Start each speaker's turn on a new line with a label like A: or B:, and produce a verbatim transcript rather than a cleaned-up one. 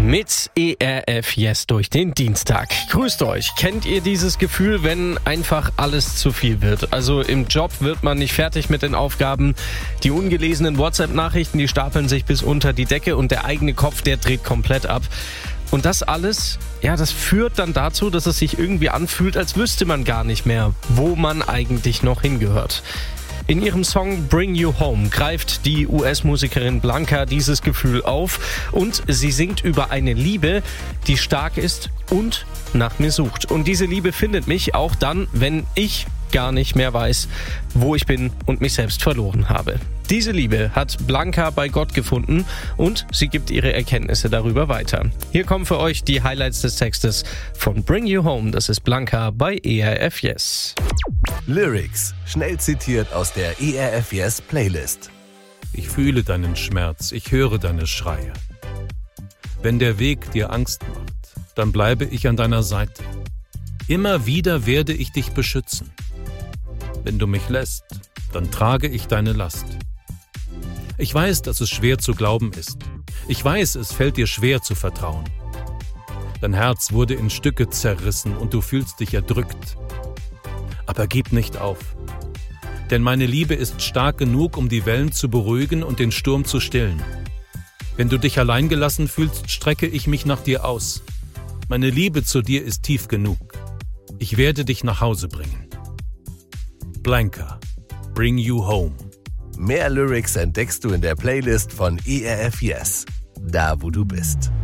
A: Mit E R F Yes durch den Dienstag. Grüßt euch. Kennt ihr dieses Gefühl, wenn einfach alles zu viel wird? Also im Job wird man nicht fertig mit den Aufgaben. Die ungelesenen WhatsApp-Nachrichten, die stapeln sich bis unter die Decke und der eigene Kopf, der dreht komplett ab. Und das alles, ja, das führt dann dazu, dass es sich irgendwie anfühlt, als wüsste man gar nicht mehr, wo man eigentlich noch hingehört. In ihrem Song Bring You Home greift die U S-Musikerin Blanca dieses Gefühl auf und sie singt über eine Liebe, die stark ist und nach mir sucht. Und diese Liebe findet mich auch dann, wenn ich gar nicht mehr weiß, wo ich bin und mich selbst verloren habe. Diese Liebe hat Blanca bei Gott gefunden und sie gibt ihre Erkenntnisse darüber weiter. Hier kommen für euch die Highlights des Textes von Bring You Home. Das ist Blanca bei E R F Yes.
B: Lyrics, schnell zitiert aus der E R F Yes Playlist.
C: Ich fühle deinen Schmerz, ich höre deine Schreie. Wenn der Weg dir Angst macht, dann bleibe ich an deiner Seite. Immer wieder werde ich dich beschützen. Wenn du mich lässt, dann trage ich deine Last. Ich weiß, dass es schwer zu glauben ist. Ich weiß, es fällt dir schwer zu vertrauen. Dein Herz wurde in Stücke zerrissen und du fühlst dich erdrückt. Aber gib nicht auf. Denn meine Liebe ist stark genug, um die Wellen zu beruhigen und den Sturm zu stillen. Wenn du dich allein gelassen fühlst, strecke ich mich nach dir aus. Meine Liebe zu dir ist tief genug. Ich werde dich nach Hause bringen. Blanca, Bring You Home.
B: Mehr Lyrics entdeckst du in der Playlist von E R F Yes, da wo du bist.